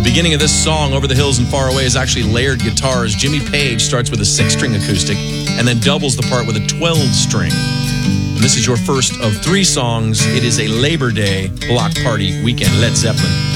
Beginning of this song, Over the Hills and Far Away, is actually layered guitars. Jimmy Page starts with a 6-string acoustic and then doubles the part with a 12-string. And this is your first of 3 songs. It is a Labor Day block party weekend Led Zeppelin.